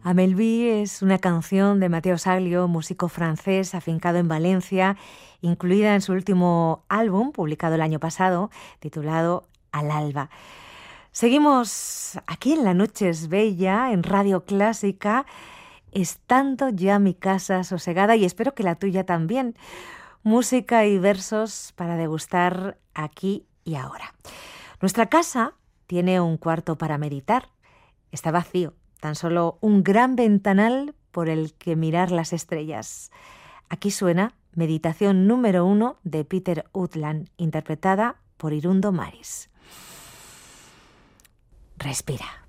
Amelví es una canción de Matteo Saglio, músico francés afincado en Valencia, incluida en su último álbum, publicado el año pasado, titulado Al alba. Seguimos aquí en La Noche es Bella, en Radio Clásica, estando ya mi casa sosegada y espero que la tuya también. Música y versos para degustar aquí y ahora. Nuestra casa tiene un cuarto para meditar. Está vacío. Tan solo un gran ventanal por el que mirar las estrellas. Aquí suena Meditación número 1 de Peter Outland, interpretada por Irundo Maris. Respira.